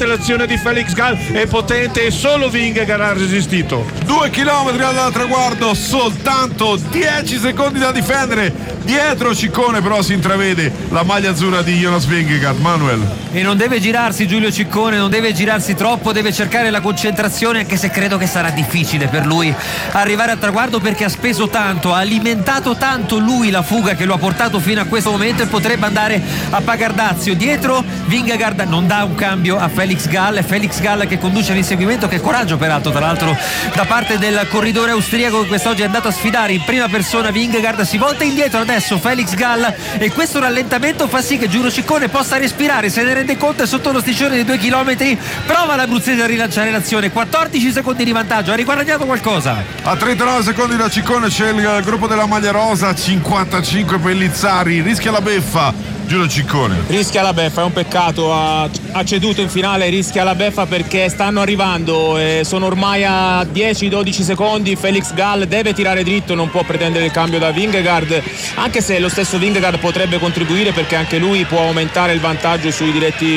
potente l'azione di Felix Gall, è potente e solo Vingegaard ha resistito. 2 chilometri al traguardo, soltanto 10 secondi da difendere. Dietro Ciccone però si intravede la maglia azzurra di Jonas Vingegaard. Manuel. E non deve girarsi Giulio Ciccone, non deve girarsi troppo, deve cercare la concentrazione, anche se credo che sarà difficile per lui arrivare al traguardo, perché ha speso tanto, ha alimentato tanto lui la fuga che lo ha portato fino a questo momento, e potrebbe andare a pagar dazio. Dietro Vingegaard non dà un cambio a Felix Gall, è Felix Gall che conduce l'inseguimento. Che coraggio peraltro, tra l'altro, da parte del corridore austriaco che quest'oggi è andato a sfidare in prima persona Vingegaard. Si volta indietro adesso Felix Gall, e questo rallentamento fa sì che Giulio Ciccone possa respirare, se ne rende conto, è sotto lo striscione di 2 chilometri. Prova l'abruzzese a rilanciare l'azione, 14 secondi di vantaggio, ha riguadagnato qualcosa. A 39 secondi da Ciccone c'è il gruppo della maglia rosa, 55 Pellizzari, rischia la beffa Giulio Ciccone. Rischia la beffa, è un peccato, ha ceduto in finale, rischia la beffa perché stanno arrivando, sono ormai a 10-12 secondi. Felix Gall deve tirare dritto, non può pretendere il cambio da Vingegaard, anche se lo stesso Vingegaard potrebbe contribuire, perché anche lui può aumentare il vantaggio sui diretti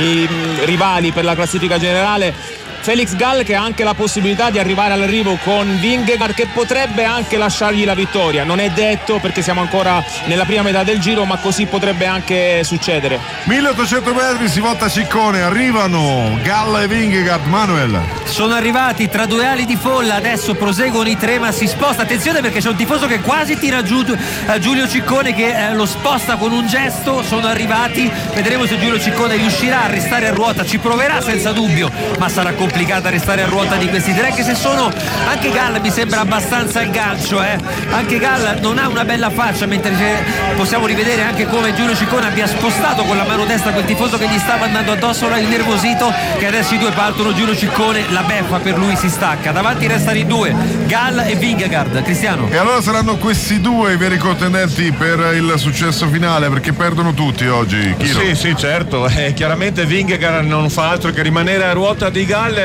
rivali per la classifica generale. Felix Gall che ha anche la possibilità di arrivare all'arrivo con Vingegaard, che potrebbe anche lasciargli la vittoria, non è detto perché siamo ancora nella prima metà del giro, ma così potrebbe anche succedere. 1800 metri, si volta Ciccone, arrivano Gall e Vingegaard. Manuel. Sono arrivati tra 2 ali di folla, adesso proseguono i 3, ma si sposta, attenzione perché c'è un tifoso che quasi tira giù Giulio Ciccone, che lo sposta con un gesto. Sono arrivati, vedremo se Giulio Ciccone riuscirà a restare a ruota, ci proverà senza dubbio, ma sarà complicata restare a ruota di questi 3, che se sono anche Gall mi sembra abbastanza al gancio, anche Gall non ha una bella faccia, mentre possiamo rivedere anche come Giulio Ciccone abbia spostato con la mano destra quel tifoso che gli stava andando addosso, innervosito, che adesso i due partono. Giulio Ciccone, la beffa per lui si stacca, davanti restano i 2, Gall e Vingegaard. Cristiano. E allora saranno questi 2 i veri contendenti per il successo finale, perché perdono tutti oggi. Chiro. Sì, certo, chiaramente Vingegaard non fa altro che rimanere a ruota di Gall,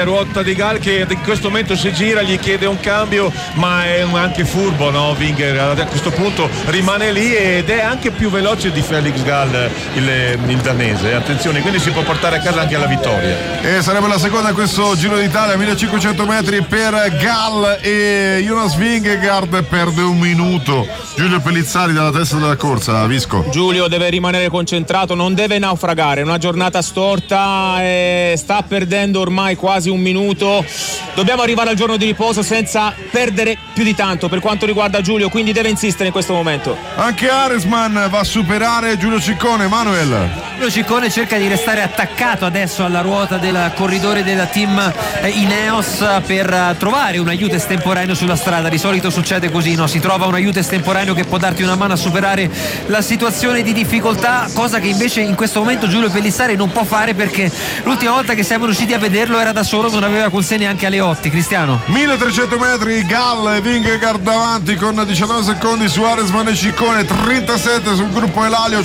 che in questo momento si gira, gli chiede un cambio, ma è anche furbo, no? Vingegaard a questo punto rimane lì ed è anche più veloce di Felix Gall, il danese, attenzione, quindi si può portare a casa anche la vittoria. E sarebbe la seconda questo Giro d'Italia, 1500 metri per Gall, e Jonas Vingegaard perde 1 minuto. Giulio Pellizzari dalla testa della corsa. Visco. Giulio deve rimanere concentrato, non deve naufragare, è una giornata storta, sta perdendo ormai quasi 1 minuto. Dobbiamo arrivare al giorno di riposo senza perdere più di tanto per quanto riguarda Giulio, quindi deve insistere in questo momento. Anche Aresman va a superare Giulio Ciccone. Manuel. Giulio Ciccone cerca di restare attaccato adesso alla ruota del corridore della team Ineos per trovare un aiuto estemporaneo sulla strada. Di solito succede così, no? Si trova un aiuto estemporaneo che può darti una mano a superare la situazione di difficoltà, cosa che invece in questo momento Giulio Pellizzari non può fare, perché l'ultima volta che siamo riusciti a vederlo era da solo, non aveva con sé neanche Aleotti. Cristiano. 1300 metri, Gall e Vingegaard davanti con 19 secondi su Aresman e Ciccone, 37 sul gruppo Elalio,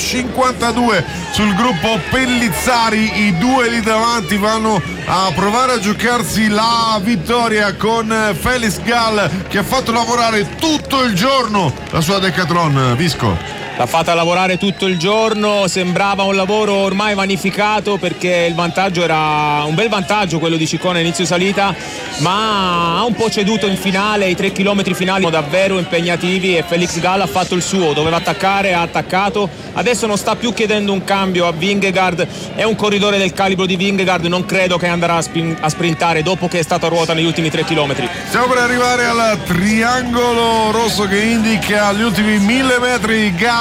52 sul gruppo Pellizzari. I 2 lì davanti vanno a provare a giocarsi la vittoria con Felix Gall, che ha fatto lavorare tutto il giorno la sua Decathlon. Visco. L'ha fatta lavorare tutto il giorno, sembrava un lavoro ormai vanificato, perché il vantaggio era un bel vantaggio quello di Ciccone a inizio salita, ma ha un po' ceduto in finale. I 3 chilometri finali sono davvero impegnativi e Felix Gall ha fatto il suo, doveva attaccare, ha attaccato, adesso non sta più chiedendo un cambio a Vingegaard, è un corridore del calibro di Vingegaard, non credo che andrà a sprintare dopo che è stato a ruota negli ultimi 3 chilometri. Stiamo per arrivare al triangolo rosso che indica gli ultimi 1000 metri. Gall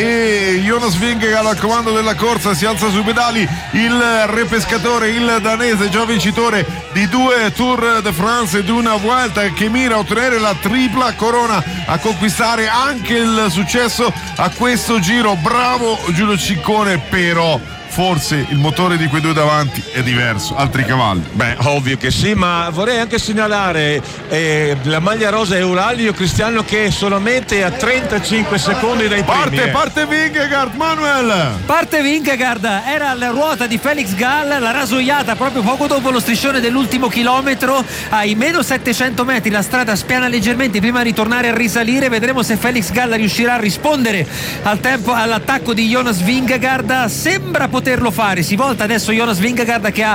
e Jonas Vingegaard al comando della corsa, si alza sui pedali il repescatore, il danese, già vincitore di 2 Tour de France ed una Vuelta, che mira a ottenere la tripla corona, a conquistare anche il successo a questo giro. Bravo Giulio Ciccone, però forse il motore di quei 2 davanti è diverso, altri cavalli. Beh, ovvio che sì, ma vorrei anche segnalare la maglia rosa Euraglio, Cristiano, che è solamente a 35 secondi dai primi. Parte Vingegaard. Manuel. Parte Vingegaard, era alla ruota di Felix Gall, l'ha rasoiata proprio poco dopo lo striscione dell'ultimo chilometro. Ai meno 700 metri la strada spiana leggermente prima di tornare a risalire. Vedremo se Felix Gall riuscirà a rispondere all'attacco di Jonas Vingegaard. Sembra poterlo fare, si volta adesso Jonas Vingegaard, che ha